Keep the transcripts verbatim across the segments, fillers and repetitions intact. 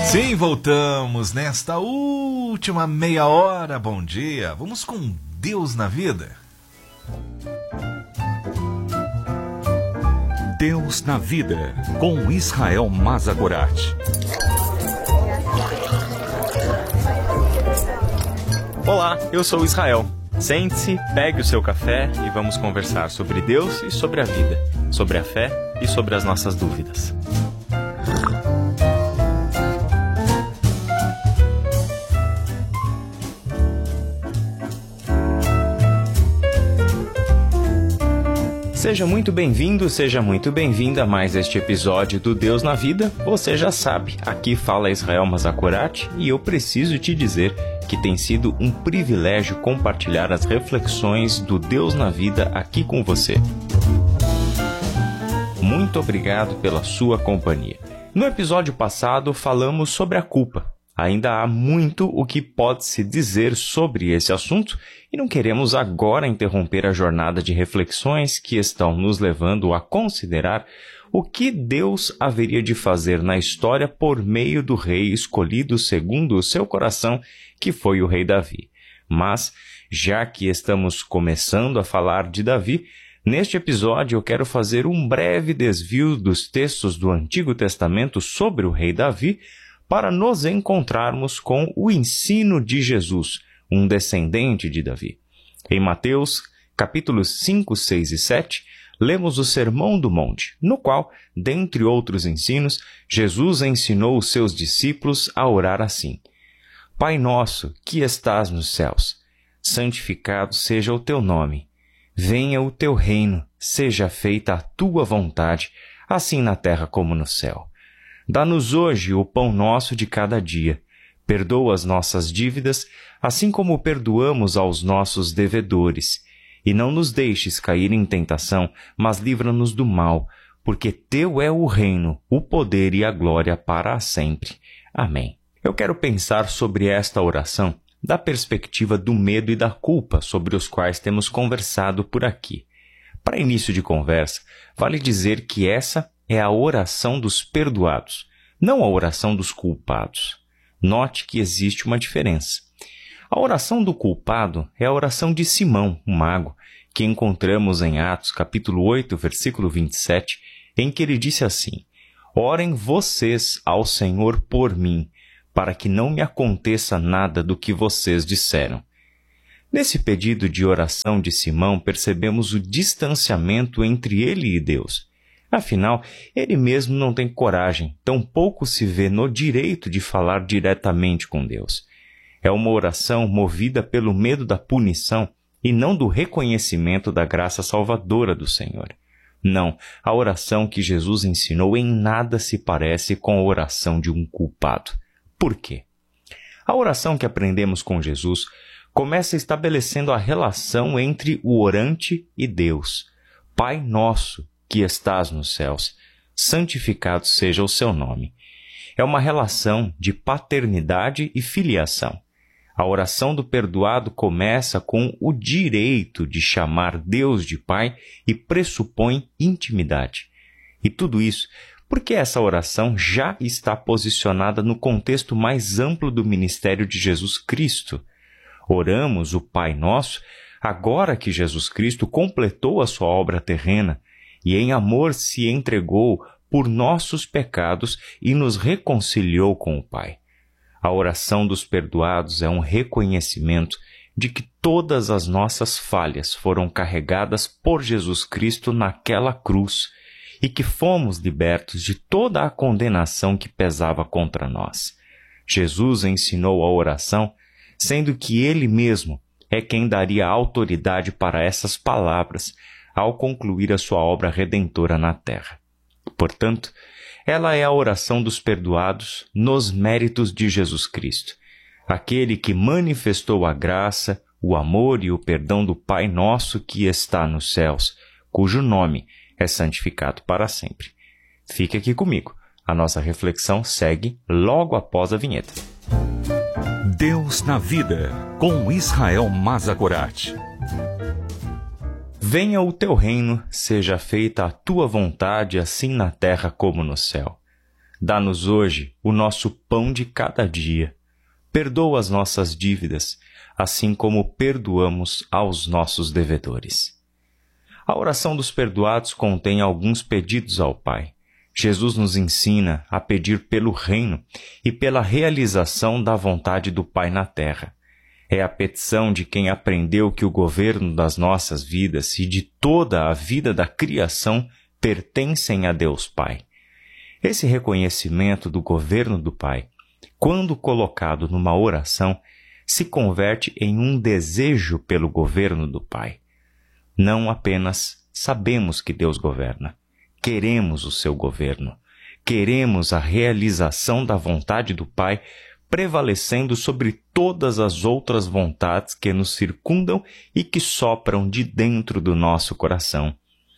Sim, voltamos nesta última meia hora. Bom dia. Vamos com Deus na vida. Deus na vida, com Israel Mazzagorat. Olá, eu sou Israel. Sente-se, pegue o seu café e vamos conversar sobre Deus e sobre a vida, sobre a fé e sobre as nossas dúvidas. Seja muito bem-vindo, seja muito bem-vinda a mais este episódio do Deus na Vida. Você já sabe, aqui fala Israel Mazzagorat e eu preciso te dizer que tem sido um privilégio compartilhar as reflexões do Deus na Vida aqui com você. Muito obrigado pela sua companhia. No episódio passado falamos sobre a culpa. Ainda há muito o que pode-se dizer sobre esse assunto e não queremos agora interromper a jornada de reflexões que estão nos levando a considerar o que Deus haveria de fazer na história por meio do rei escolhido segundo o seu coração, que foi o rei Davi. Mas, já que estamos começando a falar de Davi, neste episódio eu quero fazer um breve desvio dos textos do Antigo Testamento sobre o rei Davi, para nos encontrarmos com o ensino de Jesus, um descendente de Davi. Em Mateus, capítulos cinco, seis e sete, lemos o Sermão do Monte, no qual, dentre outros ensinos, Jesus ensinou os seus discípulos a orar assim: Pai nosso, que estás nos céus, santificado seja o teu nome. Venha o teu reino, seja feita a tua vontade, assim na terra como no céu. Dá-nos hoje o pão nosso de cada dia. Perdoa as nossas dívidas, assim como perdoamos aos nossos devedores. E não nos deixes cair em tentação, mas livra-nos do mal, porque teu é o reino, o poder e a glória para sempre. Amém. Eu quero pensar sobre esta oração da perspectiva do medo e da culpa sobre os quais temos conversado por aqui. Para início de conversa, vale dizer que essa é a oração dos perdoados, não a oração dos culpados. Note que existe uma diferença. A oração do culpado é a oração de Simão, o mago, que encontramos em Atos capítulo oito, versículo vinte e sete, em que ele disse assim: Orem vocês ao Senhor por mim, para que não me aconteça nada do que vocês disseram. Nesse pedido de oração de Simão, percebemos o distanciamento entre ele e Deus. Afinal, ele mesmo não tem coragem, tampouco se vê no direito de falar diretamente com Deus. É uma oração movida pelo medo da punição e não do reconhecimento da graça salvadora do Senhor. Não, a oração que Jesus ensinou em nada se parece com a oração de um culpado. Por quê? A oração que aprendemos com Jesus começa estabelecendo a relação entre o orante e Deus. Pai nosso, que estás nos céus, santificado seja o seu nome. É uma relação de paternidade e filiação. A oração do perdoado começa com o direito de chamar Deus de Pai e pressupõe intimidade. E tudo isso porque essa oração já está posicionada no contexto mais amplo do ministério de Jesus Cristo. Oramos o Pai Nosso agora que Jesus Cristo completou a sua obra terrena e em amor se entregou por nossos pecados e nos reconciliou com o Pai. A oração dos perdoados é um reconhecimento de que todas as nossas falhas foram carregadas por Jesus Cristo naquela cruz e que fomos libertos de toda a condenação que pesava contra nós. Jesus ensinou a oração, sendo que Ele mesmo é quem daria autoridade para essas palavras ao concluir a sua obra redentora na terra. Portanto, ela é a oração dos perdoados nos méritos de Jesus Cristo, aquele que manifestou a graça, o amor e o perdão do Pai nosso que está nos céus, cujo nome é santificado para sempre. Fique aqui comigo. A nossa reflexão segue logo após a vinheta. Deus na vida, com Israel Mazzagorat. Venha o teu reino, seja feita a tua vontade, assim na terra como no céu. Dá-nos hoje o nosso pão de cada dia. Perdoa as nossas dívidas, assim como perdoamos aos nossos devedores. A oração dos perdoados contém alguns pedidos ao Pai. Jesus nos ensina a pedir pelo reino e pela realização da vontade do Pai na terra. É a petição de quem aprendeu que o governo das nossas vidas e de toda a vida da criação pertencem a Deus Pai. Esse reconhecimento do governo do Pai, quando colocado numa oração, se converte em um desejo pelo governo do Pai. Não apenas sabemos que Deus governa, queremos o seu governo, queremos a realização da vontade do Pai prevalecendo sobre todas as outras vontades que nos circundam e que sopram de dentro do nosso coração.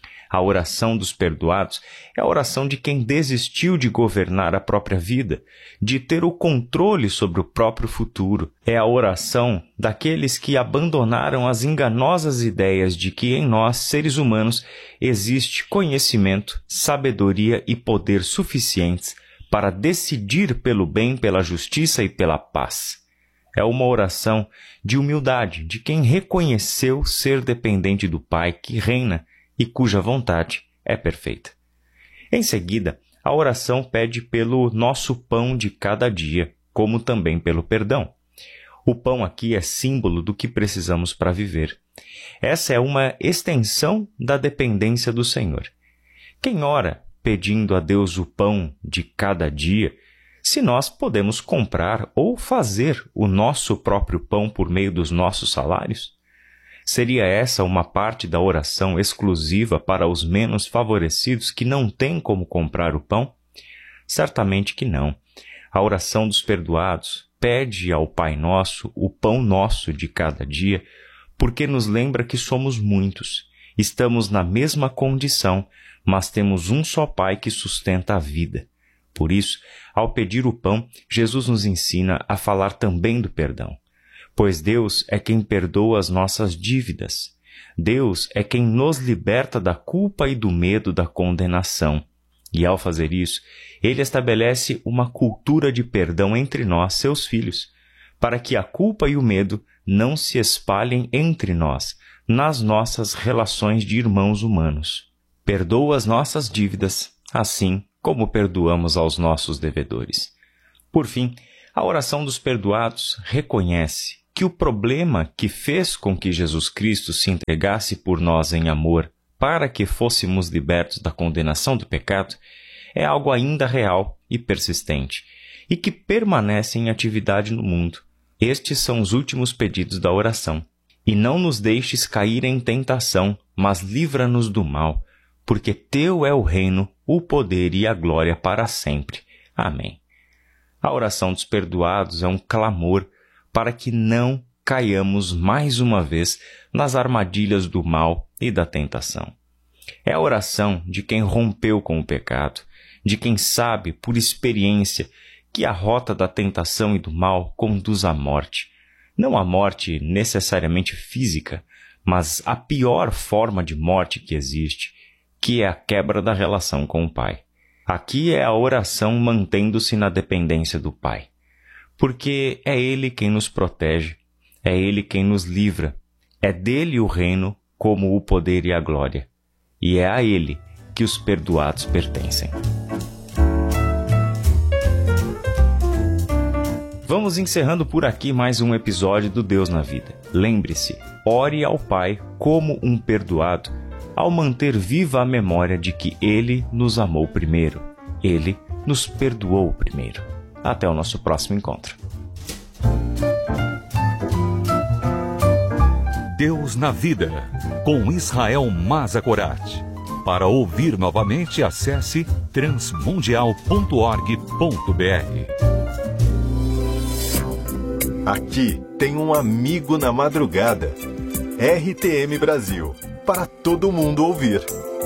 A oração dos perdoados é a oração de quem desistiu de governar a própria vida, de ter o controle sobre o próprio futuro. É a oração daqueles que abandonaram as enganosas ideias de que em nós, seres humanos, existe conhecimento, sabedoria e poder suficientes para decidir pelo bem, pela justiça e pela paz. É uma oração de humildade de quem reconheceu ser dependente do Pai que reina e cuja vontade é perfeita. Em seguida, a oração pede pelo nosso pão de cada dia, como também pelo perdão. O pão aqui é símbolo do que precisamos para viver. Essa é uma extensão da dependência do Senhor. Quem ora pedindo a Deus o pão de cada dia, se nós podemos comprar ou fazer o nosso próprio pão por meio dos nossos salários? Seria essa uma parte da oração exclusiva para os menos favorecidos que não têm como comprar o pão? Certamente que não. A oração dos perdoados pede ao Pai Nosso o pão nosso de cada dia, porque nos lembra que somos muitos, estamos na mesma condição, mas temos um só Pai que sustenta a vida. Por isso, ao pedir o pão, Jesus nos ensina a falar também do perdão. Pois Deus é quem perdoa as nossas dívidas. Deus é quem nos liberta da culpa e do medo da condenação. E ao fazer isso, Ele estabelece uma cultura de perdão entre nós, seus filhos, para que a culpa e o medo não se espalhem entre nós, nas nossas relações de irmãos humanos. Perdoa as nossas dívidas, assim como perdoamos aos nossos devedores. Por fim, a oração dos perdoados reconhece que o problema que fez com que Jesus Cristo se entregasse por nós em amor para que fôssemos libertos da condenação do pecado é algo ainda real e persistente e que permanece em atividade no mundo. Estes são os últimos pedidos da oração. E não nos deixes cair em tentação, mas livra-nos do mal, porque teu é o reino, o poder e a glória para sempre. Amém. A oração dos perdoados é um clamor para que não caiamos mais uma vez nas armadilhas do mal e da tentação. É a oração de quem rompeu com o pecado, de quem sabe, por experiência, que a rota da tentação e do mal conduz à morte. Não a morte necessariamente física, mas a pior forma de morte que existe, que é a quebra da relação com o Pai. Aqui é a oração mantendo-se na dependência do Pai, porque é Ele quem nos protege, é Ele quem nos livra, é dele o reino como o poder e a glória, e é a Ele que os perdoados pertencem. Vamos encerrando por aqui mais um episódio do Deus na Vida. Lembre-se, ore ao Pai como um perdoado, ao manter viva a memória de que Ele nos amou primeiro, Ele nos perdoou primeiro. Até o nosso próximo encontro. Deus na Vida, com Israel Mazakorat. Para ouvir novamente, acesse transmundial ponto org ponto br. Aqui tem um amigo na madrugada. R T M Brasil, para todo mundo ouvir.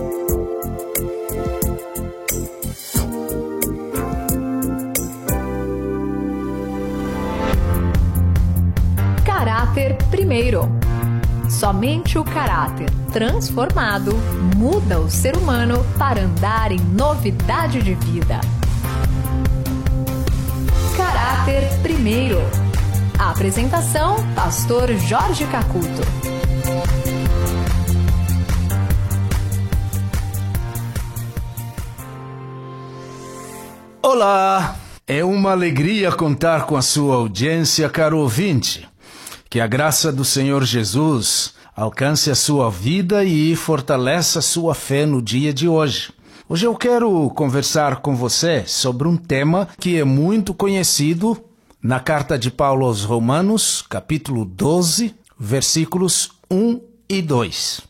Caráter primeiro. Somente o caráter transformado muda o ser humano para andar em novidade de vida. primeiro. A apresentação, pastor Jorge Cacuto. Olá! É uma alegria contar com a sua audiência, caro ouvinte. Que a graça do Senhor Jesus alcance a sua vida e fortaleça a sua fé no dia de hoje. Hoje eu quero conversar com você sobre um tema que é muito conhecido na carta de Paulo aos Romanos, capítulo doze, versículos um e dois.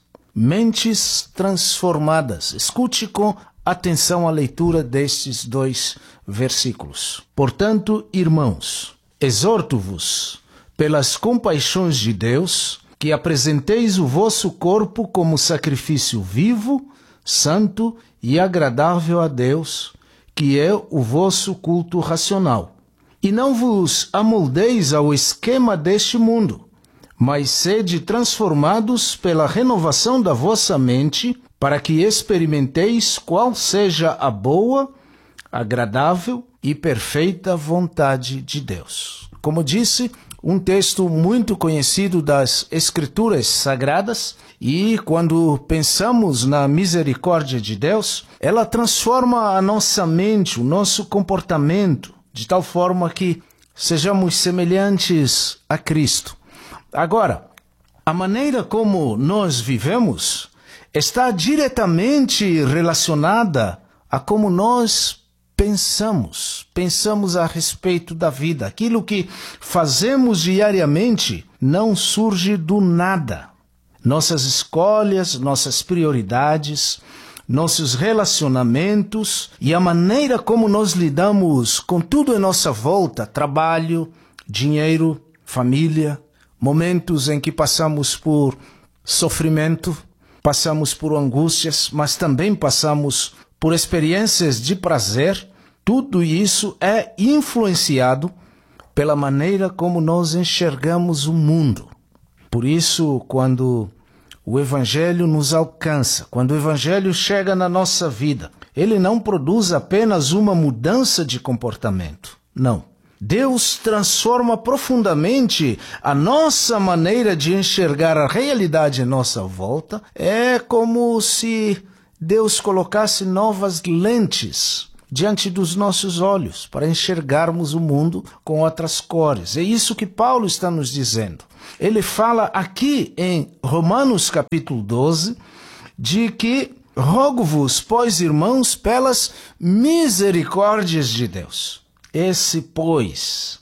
Mentes transformadas. Escute com atenção a leitura destes dois versículos. Portanto, irmãos, exorto-vos pelas compaixões de Deus, que apresenteis o vosso corpo como sacrifício vivo, santo e agradável a Deus, que é o vosso culto racional. E não vos amoldeis ao esquema deste mundo, mas sede transformados pela renovação da vossa mente, para que experimenteis qual seja a boa, agradável e perfeita vontade de Deus. Como disse, um texto muito conhecido das Escrituras Sagradas, e quando pensamos na misericórdia de Deus, ela transforma a nossa mente, o nosso comportamento, de tal forma que sejamos semelhantes a Cristo. Agora, a maneira como nós vivemos está diretamente relacionada a como nós pensamos, pensamos a respeito da vida. Aquilo que fazemos diariamente não surge do nada. Nossas escolhas, nossas prioridades, nossos relacionamentos e a maneira como nós lidamos com tudo em nossa volta, trabalho, dinheiro, família, momentos em que passamos por sofrimento, passamos por angústias, mas também passamos por experiências de prazer. Tudo isso é influenciado pela maneira como nós enxergamos o mundo. Por isso, quando o Evangelho nos alcança, quando o Evangelho chega na nossa vida, ele não produz apenas uma mudança de comportamento. Não. Deus transforma profundamente a nossa maneira de enxergar a realidade à nossa volta. É como se Deus colocasse novas lentes diante dos nossos olhos, para enxergarmos o mundo com outras cores. É isso que Paulo está nos dizendo. Ele fala aqui em Romanos capítulo doze, de que rogo-vos, pois, irmãos, pelas misericórdias de Deus. Esse, pois,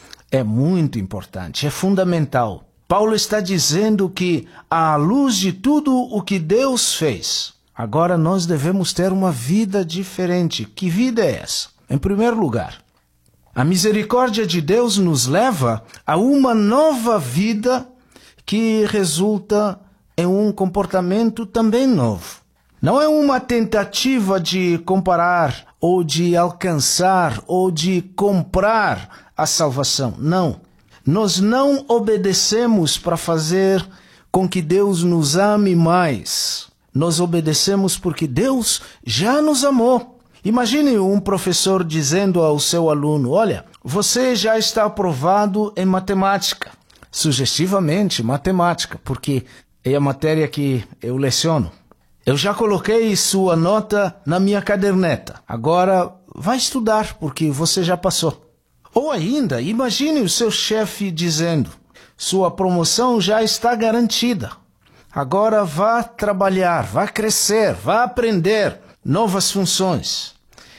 é muito importante, é fundamental. Paulo está dizendo que, à luz de tudo o que Deus fez, agora nós devemos ter uma vida diferente. Que vida é essa? Em primeiro lugar, a misericórdia de Deus nos leva a uma nova vida que resulta em um comportamento também novo. Não é uma tentativa de comparar ou de alcançar ou de comprar a salvação. Não. Nós não obedecemos para fazer com que Deus nos ame mais. Nós obedecemos porque Deus já nos amou. Imagine um professor dizendo ao seu aluno: olha, você já está aprovado em matemática. Sugestivamente, matemática, porque é a matéria que eu leciono. Eu já coloquei sua nota na minha caderneta. Agora, vai estudar, porque você já passou. Ou ainda, imagine o seu chefe dizendo: sua promoção já está garantida. Agora vá trabalhar, vá crescer, vá aprender novas funções.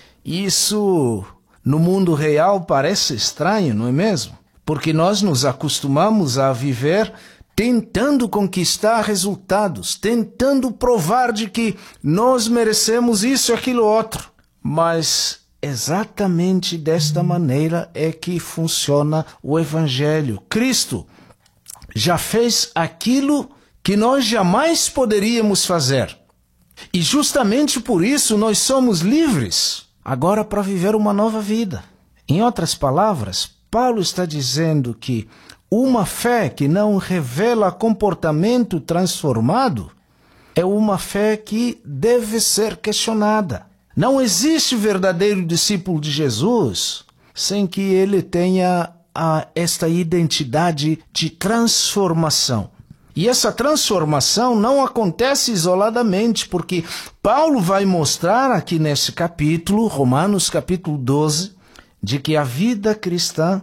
Isso, no mundo real, parece estranho, não é mesmo? Porque nós nos acostumamos a viver tentando conquistar resultados, tentando provar de que nós merecemos isso e aquilo outro. Mas exatamente desta maneira é que funciona o Evangelho. Cristo já fez aquilo que nós jamais poderíamos fazer. E justamente por isso nós somos livres agora para viver uma nova vida. Em outras palavras, Paulo está dizendo que uma fé que não revela comportamento transformado é uma fé que deve ser questionada. Não existe verdadeiro discípulo de Jesus sem que ele tenha a esta identidade de transformação. E essa transformação não acontece isoladamente, porque Paulo vai mostrar aqui nesse capítulo, Romanos capítulo doze, de que a vida cristã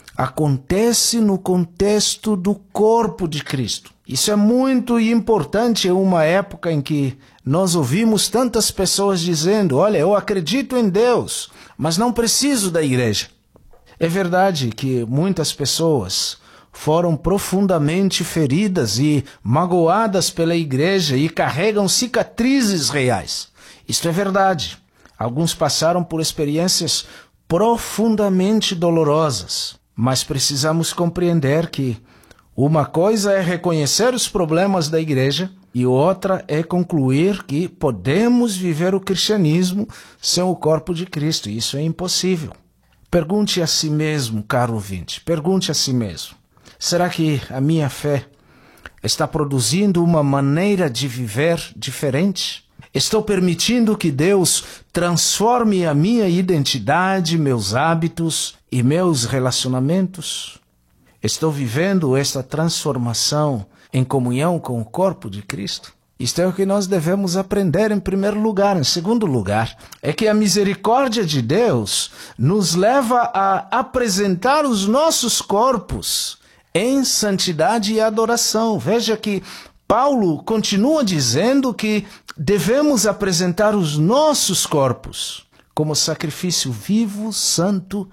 acontece no contexto do corpo de Cristo. Isso é muito importante em uma época em que nós ouvimos tantas pessoas dizendo: olha, eu acredito em Deus, mas não preciso da igreja. É verdade que muitas pessoas foram profundamente feridas e magoadas pela igreja e carregam cicatrizes reais. Isto é verdade. Alguns passaram por experiências profundamente dolorosas, mas precisamos compreender que uma coisa é reconhecer os problemas da igreja e outra é concluir que podemos viver o cristianismo sem o corpo de Cristo. Isso é impossível. Pergunte a si mesmo, caro ouvinte, pergunte a si mesmo: será que a minha fé está produzindo uma maneira de viver diferente? Estou permitindo que Deus transforme a minha identidade, meus hábitos e meus relacionamentos? Estou vivendo esta transformação em comunhão com o corpo de Cristo? Isto é o que nós devemos aprender em primeiro lugar. Em segundo lugar, é que a misericórdia de Deus nos leva a apresentar os nossos corpos em santidade e adoração. Veja que Paulo continua dizendo que devemos apresentar os nossos corpos como sacrifício vivo, santo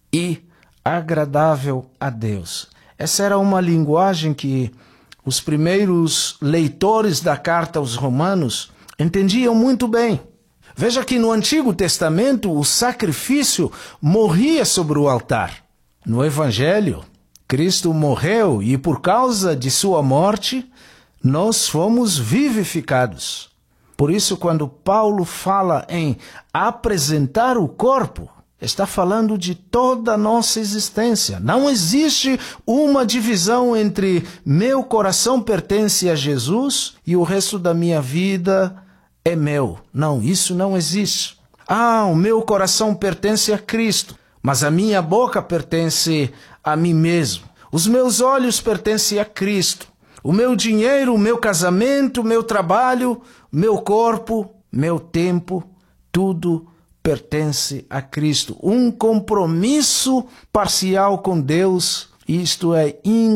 e agradável a Deus. Essa era uma linguagem que os primeiros leitores da carta aos Romanos entendiam muito bem. Veja que no Antigo Testamento o sacrifício morria sobre o altar. No Evangelho, Cristo morreu e por causa de sua morte, nós fomos vivificados. Por isso, quando Paulo fala em apresentar o corpo, está falando de toda a nossa existência. Não existe uma divisão entre meu coração pertence a Jesus e o resto da minha vida é meu. Não, isso não existe. Ah, o meu coração pertence a Cristo, mas a minha boca pertence a mim mesmo. Os meus olhos pertencem a Cristo. O meu dinheiro, o meu casamento, o meu trabalho, meu corpo, meu tempo, tudo pertence a Cristo. Um compromisso parcial com Deus, isto é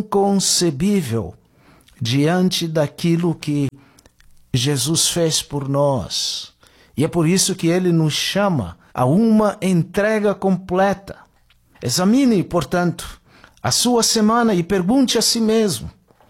inconcebível diante daquilo que Jesus fez por nós. E é por isso que ele nos chama a uma entrega completa. Examine, portanto, a sua semana e pergunte a si mesmo: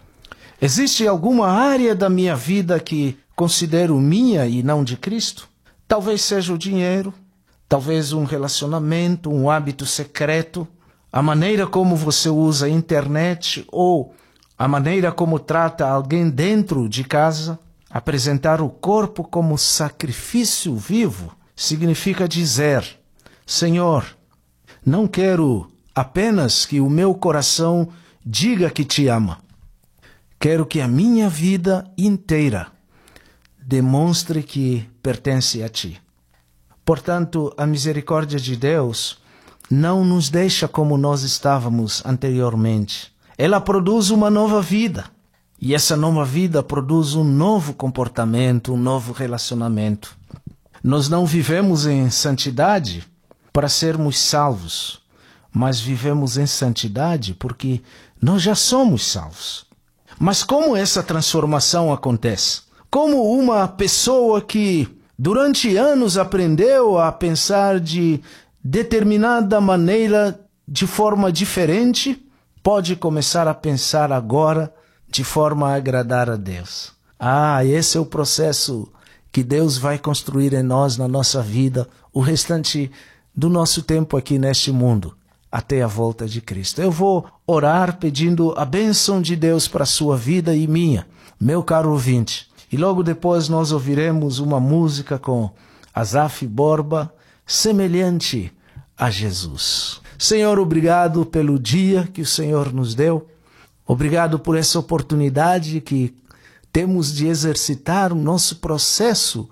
existe alguma área da minha vida que considero minha e não de Cristo? Talvez seja o dinheiro, talvez um relacionamento, um hábito secreto, a maneira como você usa a internet ou a maneira como trata alguém dentro de casa. Apresentar o corpo como sacrifício vivo significa dizer: Senhor, não quero apenas que o meu coração diga que te ama. Quero que a minha vida inteira demonstre que pertence a ti. Portanto, a misericórdia de Deus não nos deixa como nós estávamos anteriormente. Ela produz uma nova vida. E essa nova vida produz um novo comportamento, um novo relacionamento. Nós não vivemos em santidade para sermos salvos, mas vivemos em santidade porque nós já somos salvos. Mas como essa transformação acontece? Como uma pessoa que durante anos aprendeu a pensar de determinada maneira, de forma diferente, pode começar a pensar agora de forma a agradar a Deus? Ah, esse é o processo que Deus vai construir em nós, na nossa vida, o restante do nosso tempo aqui neste mundo, até a volta de Cristo. Eu vou orar pedindo a bênção de Deus para a sua vida e minha, meu caro ouvinte. E logo depois nós ouviremos uma música com Asaf Borba, semelhante a Jesus. Senhor, obrigado pelo dia que o Senhor nos deu. Obrigado por essa oportunidade que temos de exercitar o nosso processo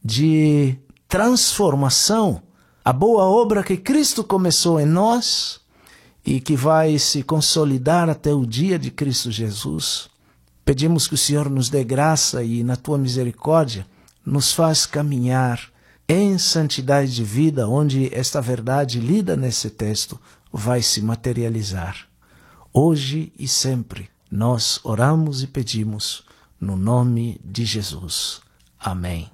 de transformação, a boa obra que Cristo começou em nós e que vai se consolidar até o dia de Cristo Jesus. Pedimos que o Senhor nos dê graça e, na tua misericórdia, nos faz caminhar em santidade de vida, onde esta verdade lida nesse texto vai se materializar. Hoje e sempre, nós oramos e pedimos no nome de Jesus. Amém.